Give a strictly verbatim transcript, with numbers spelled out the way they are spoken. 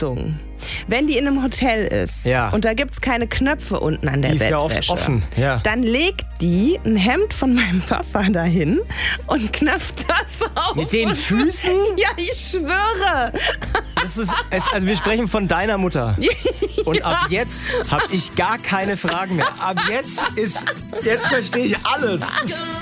Achtung, wenn die in einem Hotel ist Ja. und da gibt's keine Knöpfe unten an der Die ist ja Bettwäsche, oft offen, ja. dann legt die ein Hemd von meinem Papa dahin und knöpft das auf. Mit den und- Füßen? Ja, ich schwöre. Das ist, es, also wir sprechen von deiner Mutter. Und ab jetzt habe ich gar keine Fragen mehr. Ab jetzt ist, jetzt verstehe ich alles.